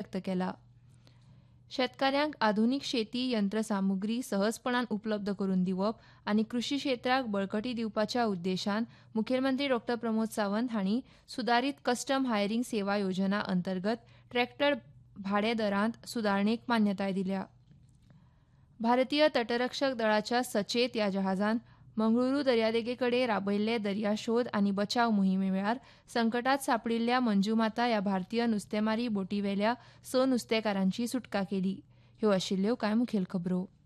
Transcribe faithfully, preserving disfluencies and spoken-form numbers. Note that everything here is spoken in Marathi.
व्यक्त केला. शेतकऱ्यांक आधुनीक शेती यंत्रसामुग्री सहजपणान उपलब्ध करून दिवप आनी कृशी क्षेत्राक बळकटी दिवपाच्या उद्देशान मुखेलमंत्री डॉ प्रमोद सावंत हांणी सुदारीत कस्टम हायरिंग सेवा येवजणा अंतर्गत ट्रॅक्टर भाडे दरांत सुदारणेक मान्यताय दिल्या. भारतीय तटरक्षक दळाच्या सचेत ह्या जहाजान मंगळुरू दर्यादेगेकडेन राबयल्ले दर्या शोध आनी बचाव मोहिमे वेळार संकटांत सांपडिल्ल्या मंजुमाता ह्या भारतीय नुस्तेमारी बोटीवेल्या स नुस्तेकारांची सुटका केली. ह्यो आशिल्ल्यो कांय मुखेल खबरो.